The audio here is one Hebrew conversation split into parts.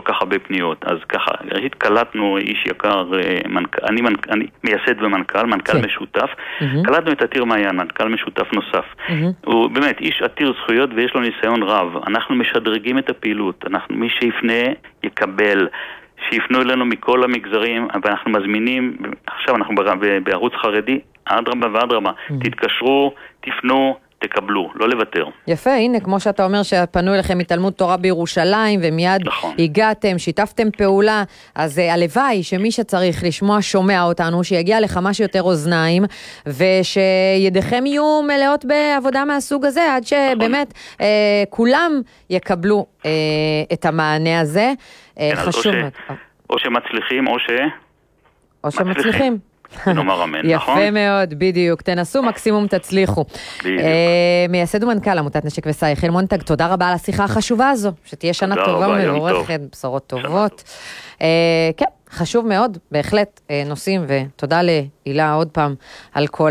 כך הרבה פניות. אז ככה, ראשית קלטנו איש יקר, אני מייסד ומנכ"ל, מנכ"ל משותף, קלטנו את עתיר מעיין, מנכ"ל משותף נוסף. הוא באמת איש עתיר זכויות ויש לו ניסיון רב. אנחנו משדרגים את הפעילות, מי שיפנה יקבל, שיפנו אלינו מכל המגזרים, ואנחנו מזמינים, עכשיו אנחנו בערוץ חרדי, אדרבה ואדרבה, תתקשרו, תפנו, תקבלו, לא לוותר. יפה, הנה, כמו שאתה אומר שפנו אליכם מתלמוד תורה בירושלים, ומיד הגעתם, שיתפתם פעולה, אז הלוואי שמי שצריך לשמוע שומע אותנו, שיגיע לכמה שיותר אוזניים, ושידיכם יהיו מלאות בעבודה מהסוג הזה, עד שבאמת כולם יקבלו את המענה הזה. חשוב. או שמצליחים, או שמצליחים. נאמר אמן, נכון? יפה מאוד, בדיוק. תנסו, מקסימום תצליחו. מייסד ומנכ"ל עמותת נשק וסע, יחיאל מונטג, תודה רבה על השיחה החשובה הזו, שתהיה שנה טובה ומבורכת, בשורות טובות. כן, חשוב מאוד, בהחלט נושאים, ותודה להילה עוד פעם על כל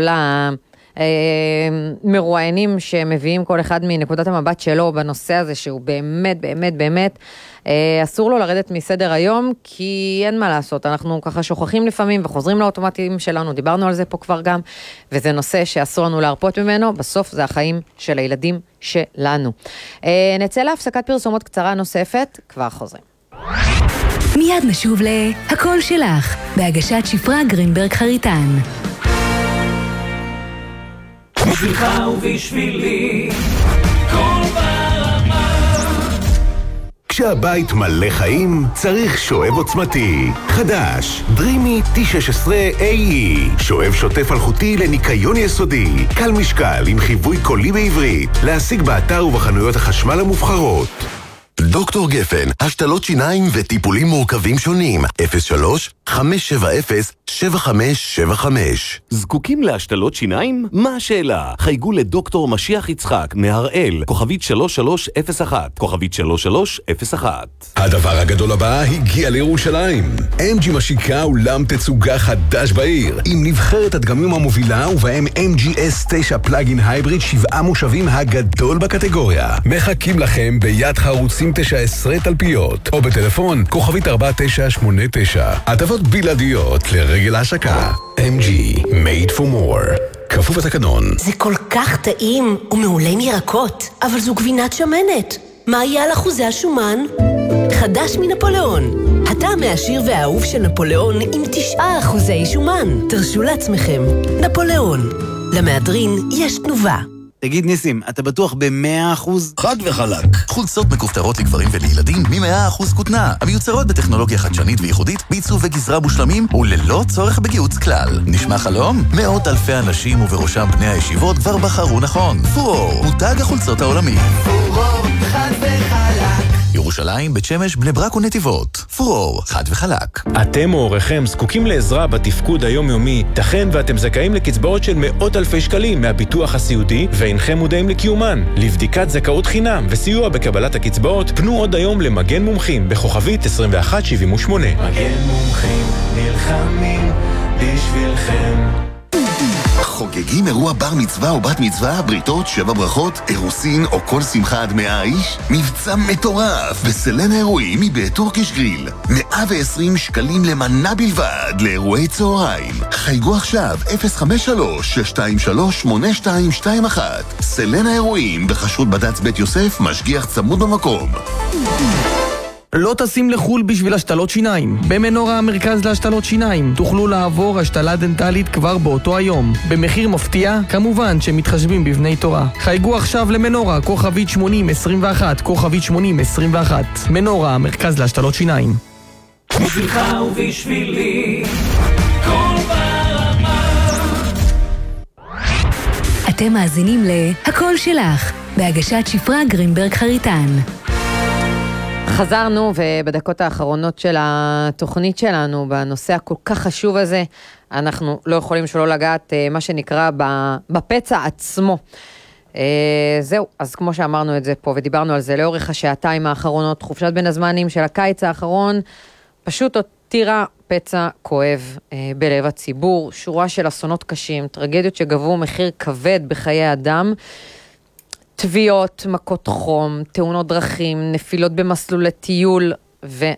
מרואיינים שמביאים כל אחד מנקודת המבט שלו בנושא הזה, שהוא באמת, באמת, באמת, אסור לו לרדת מסדר היום, כי אין מה לעשות, אנחנו ככה שוכחים לפעמים וחוזרים לאוטומטים שלנו, דיברנו על זה פה כבר גם, וזה נושא שאסור לנו להרפות ממנו, בסוף זה החיים של הילדים שלנו. נצא להפסקת פרסומות קצרה נוספת, כבר חוזרים. מיד נשוב להכל שלך, בהגשת שפרה גרינברג חריטן. בשבילך ובשבילי כל ברמה. כשהבית מלא חיים צריך שואב עוצמתי חדש, דרימי T16AE, שואב שוטף אלחוטי לניקיון יסודי, קל משקל עם חיווי קולי בעברית, להשיג באתר ובחנויות החשמל המובחרות. דוקטור גפן, השתלות שיניים וטיפולים מורכבים שונים. 03-570-7575. זקוקים להשתלות שיניים? מה השאלה? חייגו לדוקטור משיח יצחק מהראל, כוכבית 3301, כוכבית 3301. הדבר הגדול הבא הגיע לירושלים. MG משיקה אולם תצוגה חדש בעיר, עם נבחרת הדגמים המובילה, ובהם MG S9 פלאגין הייבריד 7 מושבים הגדול בקטגוריה. מחכים לכם ביד חרוצים 19 תלפיות, או בטלפון כוכבית 4989. הטבות בלעדיות לרגל ההשקה. MG, made for more. כפוף התקנון. זה כל כך טעים ומעולה עם ירקות, אבל זו גבינת שמנת. מה יהיה על אחוזי השומן? חדש מנפוליאון. הטעם העשיר והאהוב של נפוליאון עם 9% שומן. תרשו לעצמכם. נפוליאון. למהדרין יש תנובה. תגיד ניסים, אתה בטוח ב100%? חד וחלק. חולצות מכופתרות לגברים ולילדים מ100% כותנה, המיוצרות בטכנולוגיה חדשנית וייחודית, בעיצוב וגזרה מושלמים וללא צורך בגיוץ כלל. נשמע חלום? מאות אלפי אנשים ובראשם בני הישיבות כבר בחרו נכון. פורור, מותג החולצות העולמי. פורור, חד וחלק. ירושלים, בית שמש, בני ברק ונתיבות. פורור, חד וחלק. אתם או הוריכם זקוקים לעזרה בתפקוד היומיומי, תכן ואתם זכאים לקצבאות של מאות אלפי שקלים מהביטוח הסיעודי, ואינכם מודעים לקיומן. לבדיקת זכאות חינם וסיוע בקבלת הקצבאות, פנו עוד היום למגן מומחים בכוכבית 2178. מגן מומחים נלחמים בשבילכם. חוגגים אירוע בר מצווה או בת מצווה, בריתות, 7 ברכות, אירוסין או כל שמחה עד 100 איש? מבצע מטורף בסלן האירועים מבית טורקיש גריל. 120 שקלים למנה בלבד לאירועי צהריים. חייגו עכשיו 053-623-8221. סלן האירועים בחשות בד"ץ בית יוסף, משגיח צמוד במקום. לא טסים לחול בשביל השתלות שיניים. במנורה המרכז להשתלות שיניים תוכלו לעבור השתלה דנטלית כבר באותו היום. במחיר מפתיע, כמובן שמתחשבים בבני תורה. חייגו עכשיו למנורה, כוכבית 8021, כוכבית 8021. מנורה המרכז להשתלות שיניים. בשבילך ובשבילי כל ברמה. אתם מאזינים להכל שלך, בהגשת שפרה גרינברג חריטן. חזרנו, ובדקות האחרונות של התוכנית שלנו, בנושא הכל כך חשוב הזה, אנחנו לא יכולים שלא לגעת מה שנקרא בפצע עצמו. זהו, אז כמו שאמרנו את זה פה, ודיברנו על זה לאורך השעתיים האחרונות, חופשת בין הזמנים של הקיץ האחרון, פשוט הותירה פצע כואב בלב הציבור, שורה של אסונות קשים, טרגדיות שגבו מחיר כבד בחיי אדם, תביעות, מכות חום, תאונות דרכים, נפילות במסלולי טיול